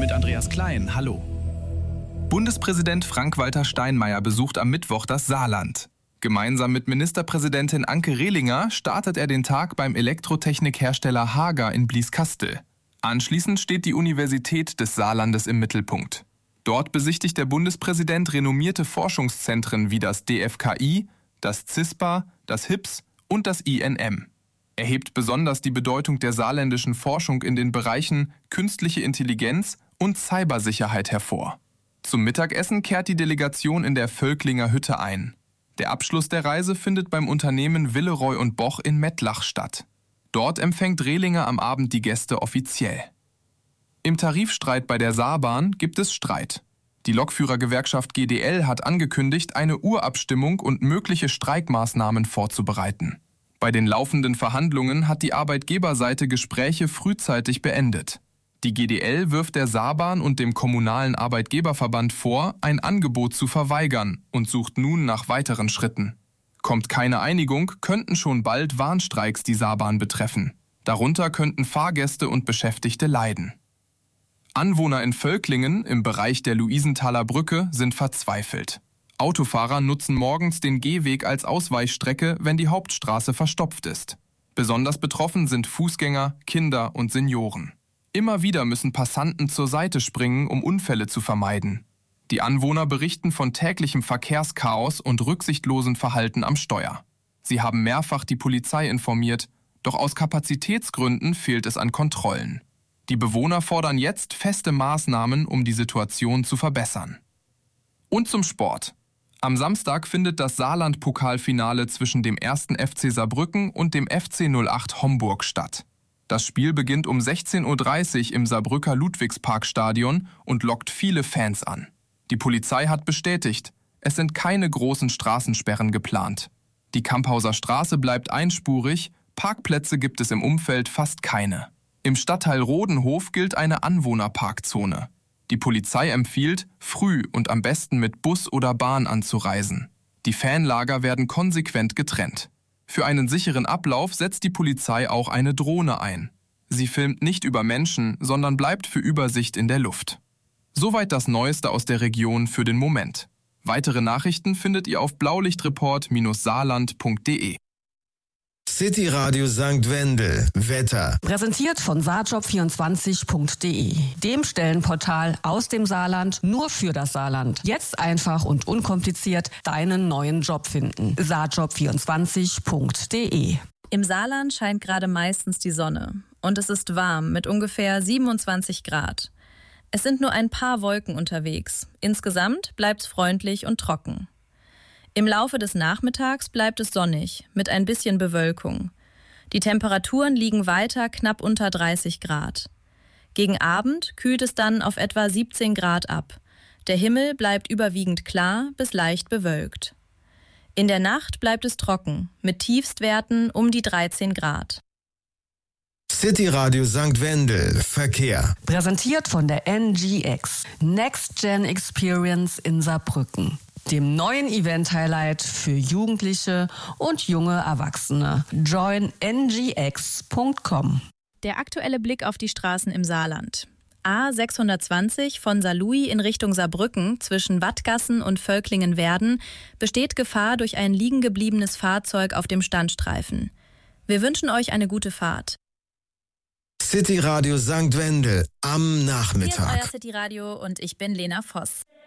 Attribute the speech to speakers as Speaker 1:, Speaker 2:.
Speaker 1: mit Andreas Klein. Hallo.
Speaker 2: Bundespräsident Frank-Walter Steinmeier besucht am Mittwoch das Saarland. Gemeinsam mit Ministerpräsidentin Anke Rehlinger startet er den Tag beim Elektrotechnikhersteller Hager in Blieskastel. Anschließend steht die Universität des Saarlandes im Mittelpunkt. Dort besichtigt der Bundespräsident renommierte Forschungszentren wie das DFKI, das CISPA, das HIPS und das INM. Er hebt besonders die Bedeutung der saarländischen Forschung in den Bereichen künstliche Intelligenz und Cybersicherheit hervor. Zum Mittagessen kehrt die Delegation in der Völklinger Hütte ein. Der Abschluss der Reise findet beim Unternehmen Willeroy und Boch in Mettlach statt. Dort empfängt Rehlinger am Abend die Gäste offiziell. Im Tarifstreit bei der Saarbahn gibt es Streit. Die Lokführergewerkschaft GDL hat angekündigt, eine Urabstimmung und mögliche Streikmaßnahmen vorzubereiten. Bei den laufenden Verhandlungen hat die Arbeitgeberseite Gespräche frühzeitig beendet. Die GDL wirft der Saarbahn und dem kommunalen Arbeitgeberverband vor, ein Angebot zu verweigern und sucht nun nach weiteren Schritten. Kommt keine Einigung, könnten schon bald Warnstreiks die Saarbahn betreffen. Darunter könnten Fahrgäste und Beschäftigte leiden. Anwohner in Völklingen im Bereich der Luisenthaler Brücke sind verzweifelt. Autofahrer nutzen morgens den Gehweg als Ausweichstrecke, wenn die Hauptstraße verstopft ist. Besonders betroffen sind Fußgänger, Kinder und Senioren. Immer wieder müssen Passanten zur Seite springen, um Unfälle zu vermeiden. Die Anwohner berichten von täglichem Verkehrschaos und rücksichtslosen Verhalten am Steuer. Sie haben mehrfach die Polizei informiert, doch aus Kapazitätsgründen fehlt es an Kontrollen. Die Bewohner fordern jetzt feste Maßnahmen, um die Situation zu verbessern. Und zum Sport. Am Samstag findet das Saarland-Pokalfinale zwischen dem 1. FC Saarbrücken und dem FC 08 Homburg statt. Das Spiel beginnt um 16:30 Uhr im Saarbrücker Ludwigsparkstadion und lockt viele Fans an. Die Polizei hat bestätigt, es sind keine großen Straßensperren geplant. Die Kamphauser Straße bleibt einspurig, Parkplätze gibt es im Umfeld fast keine. Im Stadtteil Rodenhof gilt eine Anwohnerparkzone. Die Polizei empfiehlt, früh und am besten mit Bus oder Bahn anzureisen. Die Fanlager werden konsequent getrennt. Für einen sicheren Ablauf setzt die Polizei auch eine Drohne ein. Sie filmt nicht über Menschen, sondern bleibt für Übersicht in der Luft. Soweit das Neueste aus der Region für den Moment. Weitere Nachrichten findet ihr auf blaulichtreport-saarland.de.
Speaker 3: City Radio St. Wendel. Wetter.
Speaker 4: Präsentiert von saarjob24.de, dem Stellenportal aus dem Saarland nur für das Saarland. Jetzt einfach und unkompliziert deinen neuen Job finden. saarjob24.de.
Speaker 5: Im Saarland scheint gerade meistens die Sonne und es ist warm mit ungefähr 27 Grad. Es sind nur ein paar Wolken unterwegs. Insgesamt bleibt's freundlich und trocken. Im Laufe des Nachmittags bleibt es sonnig, mit ein bisschen Bewölkung. Die Temperaturen liegen weiter knapp unter 30 Grad. Gegen Abend kühlt es dann auf etwa 17 Grad ab. Der Himmel bleibt überwiegend klar bis leicht bewölkt. In der Nacht bleibt es trocken, mit Tiefstwerten um die 13 Grad.
Speaker 3: City Radio St. Wendel. Verkehr.
Speaker 4: Präsentiert von der NGX, Next Gen Experience in Saarbrücken, dem neuen Event-Highlight für Jugendliche und junge Erwachsene. Join ngx.com.
Speaker 5: Der aktuelle Blick auf die Straßen im Saarland. A620 von Saarlouis in Richtung Saarbrücken zwischen Wattgassen und Völklingen-Werden besteht Gefahr durch ein liegengebliebenes Fahrzeug auf dem Standstreifen. Wir wünschen euch eine gute Fahrt.
Speaker 3: City Radio St. Wendel am
Speaker 5: Hier ist
Speaker 3: Nachmittag.
Speaker 5: euer City Radio und ich bin Lena Voss.